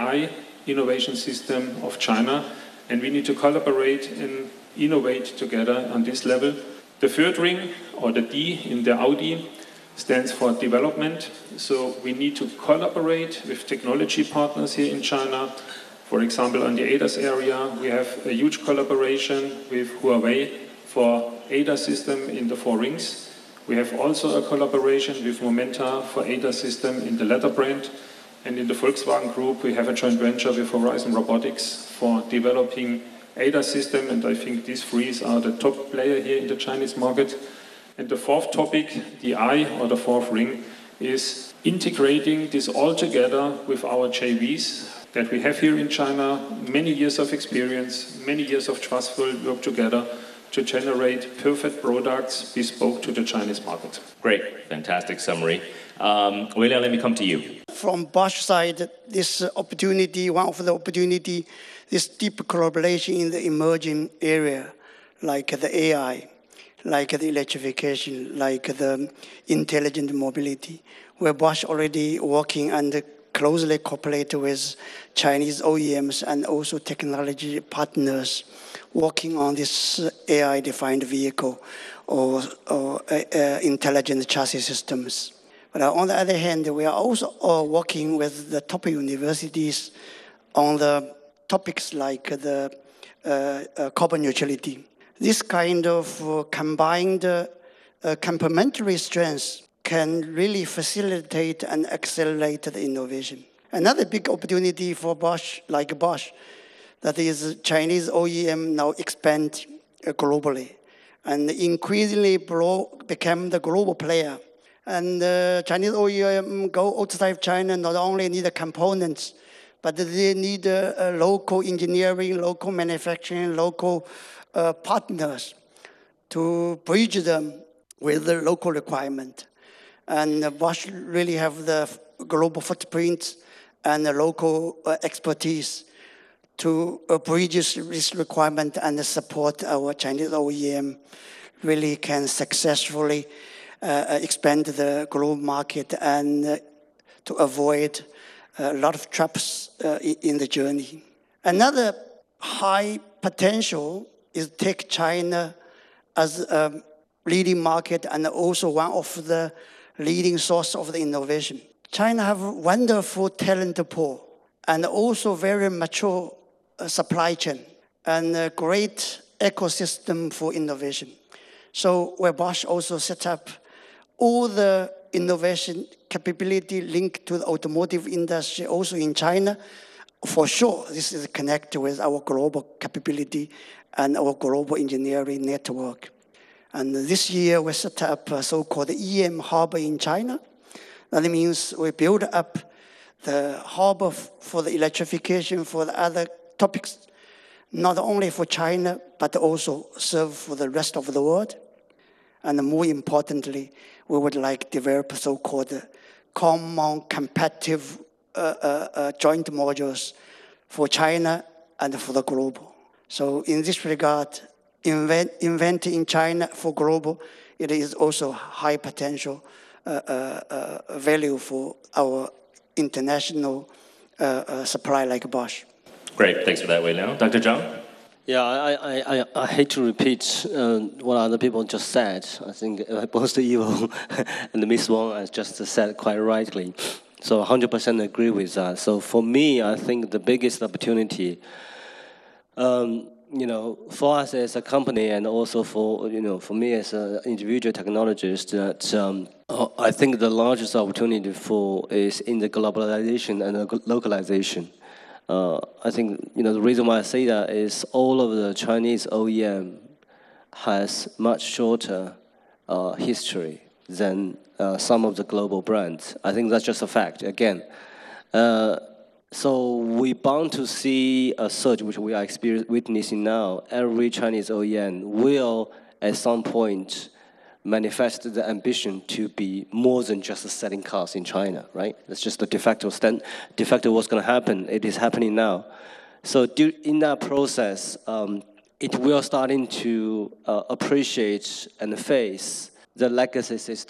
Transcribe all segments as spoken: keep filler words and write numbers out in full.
I innovation system of China, and we need to collaborate and innovate together on this level. The third ring, or the D in the Audi, stands for development. So we need to collaborate with technology partners here in China. For example, on the A D A S area, we have a huge collaboration with Huawei for A D A S system in the four rings. We have also a collaboration with Momenta for A D A S system in the leather brand. And in the Volkswagen Group, we have a joint venture with Horizon Robotics for developing A D A S system. And I think these three are the top player here in the Chinese market. And the fourth topic, the I, or the fourth ring, is integrating this all together with our J Vs that we have here in China, many years of experience, many years of trustful work together to generate perfect products bespoke to the Chinese market. Great, fantastic summary. Um, William, let me come to you. From Bosch side, this opportunity, one of the opportunity, this deep collaboration in the emerging area, like the A I, like the electrification, like the intelligent mobility, where Bosch already working and closely cooperate with Chinese O E Ms and also technology partners working on this A I-defined vehicle or, or uh, uh, intelligent chassis systems. But on the other hand, we are also uh, working with the top universities on the topics like the uh, uh, carbon neutrality. This kind of uh, combined uh, uh, complementary strengths can really facilitate and accelerate the innovation. Another big opportunity for Bosch, like Bosch, that is Chinese O E M now expand uh, globally and increasingly bro- become the global player. And uh, Chinese O E M go outside China not only need the components, but they need uh, uh, local engineering, local manufacturing, local uh, partners to bridge them with the local requirement. And uh, Bosch really have the global footprint and the local uh, expertise to uh, bridge this requirement and support our Chinese O E M really can successfully uh, expand the global market and uh, to avoid a lot of traps uh, in the journey. Another high potential is take China as a leading market and also one of the leading source of the innovation. China have a wonderful talent pool and also very mature uh, supply chain and a great ecosystem for innovation. So where Bosch also set up all the innovation capability linked to the automotive industry also in China. For sure, this is connected with our global capability and our global engineering network. And this year, we set up a so-called E M hub in China. That means we build up the hub for the electrification for the other topics, not only for China, but also serve for the rest of the world. And more importantly, we would like to develop so-called common competitive uh, uh, uh, joint modules for China and for the global. So in this regard, invent, invent in China for global, it is also high potential uh, uh, uh, value for our international uh, uh, supply like Bosch. Great, thanks for that, Wei Liang. Doctor Zhang? Yeah, I, I, I, I hate to repeat uh, what other people just said. I think uh, both Ivo and Miss Wang has just said quite rightly. So one hundred percent agree with that. So for me, I think the biggest opportunity, um, you know, for us as a company and also for, you know, for me as an individual technologist, that um, I think the largest opportunity for is in the globalization and the localization. Uh, I think, you know, the reason why I say that is all of the Chinese O E M has much shorter uh, history than uh, some of the global brands. I think that's just a fact, again. Uh, so we're bound to see a surge, which we are witnessing now. Every Chinese O E M will, at some point, manifest the ambition to be more than just selling cars in China, right? That's just the de facto stand, de facto what's going to happen. It is happening now. So do, in that process, um, it will starting to uh, appreciate and face the legacy system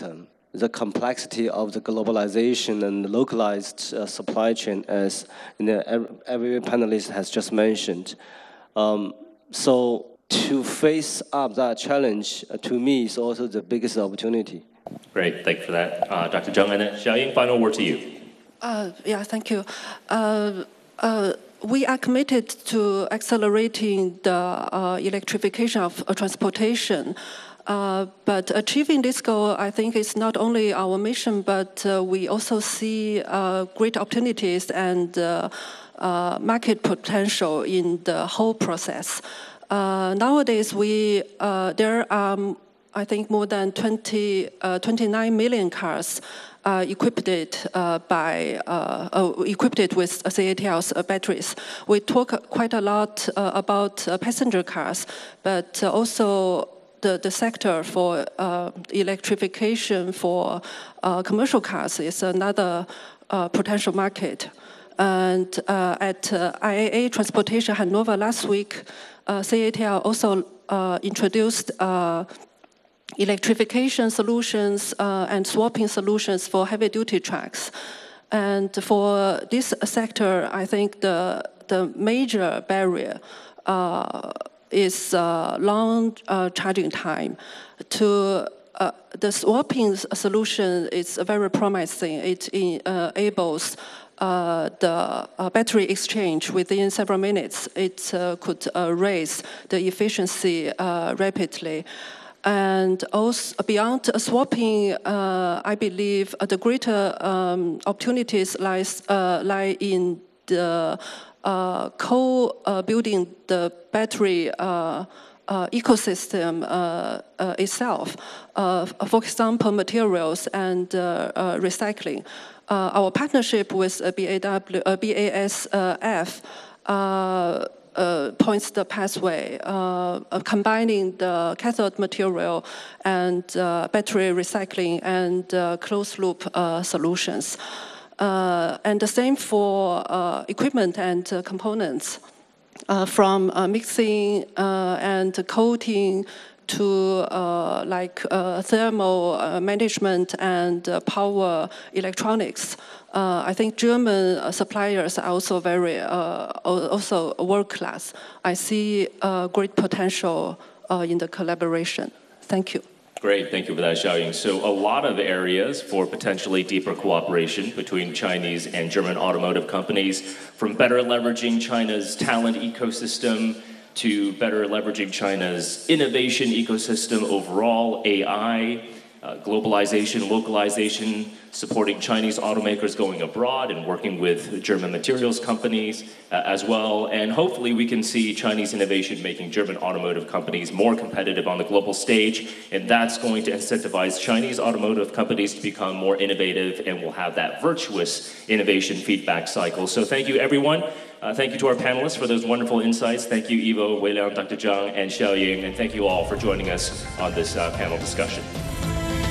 the complexity of the globalization and localized uh, supply chain, as you know, every, every panelist has just mentioned. Um, so to face up that challenge, uh, to me, is also the biggest opportunity. Great, thank you for that. Uh, Doctor Zhang, and then Xiaoying, final word to you. Uh, yeah, thank you. Uh, uh, we are committed to accelerating the uh, electrification of uh, transportation. Uh, but achieving this goal, I think, is not only our mission, but uh, we also see uh, great opportunities and uh, uh, market potential in the whole process. Uh, nowadays, we uh, there are, I think, more than twenty, uh, twenty-nine million cars uh, equipped uh, by uh, uh, equipped with C A T L's uh, batteries. We talk quite a lot uh, about uh, passenger cars, but uh, also The, the sector for uh, electrification for uh, commercial cars is another uh, potential market. And uh, at uh, I A A Transportation Hanover last week, uh, C A T L also uh, introduced uh, electrification solutions uh, and swapping solutions for heavy-duty trucks. And for this sector, I think the, the major barrier uh, is uh, long uh, charging time. To uh, the swapping solution is very promising. It enables uh, the uh, battery exchange within several minutes. It uh, could uh, raise the efficiency uh, rapidly. And also beyond swapping, uh, I believe the greater um, opportunities lies, uh, lie in the Uh, co-building uh, the battery uh, uh, ecosystem uh, uh, itself. Uh, for example, materials and uh, uh, recycling. Uh, our partnership with uh, B A W, uh, B A S F uh, uh, points the pathway, uh, of combining the cathode material and uh, battery recycling and uh, closed-loop uh, solutions. Uh, and the same for uh, equipment and uh, components, uh, from uh, mixing uh, and coating to uh, like uh, thermal uh, management and uh, power electronics. Uh, I think German uh, suppliers are also very uh, also world class. I see uh, great potential uh, in the collaboration. Thank you. Great, thank you for that, Xiaoying. So a lot of areas for potentially deeper cooperation between Chinese and German automotive companies, from better leveraging China's talent ecosystem to better leveraging China's innovation ecosystem overall, A I, uh, globalization, localization, supporting Chinese automakers going abroad and working with German materials companies uh, as well. And hopefully we can see Chinese innovation making German automotive companies more competitive on the global stage. And that's going to incentivize Chinese automotive companies to become more innovative, and we'll have that virtuous innovation feedback cycle. So thank you, everyone. Uh, thank you to our panelists for those wonderful insights. Thank you, Ivo, Wei Liang, Doctor Zhang, and Xiaoying. And thank you all for joining us on this uh, panel discussion.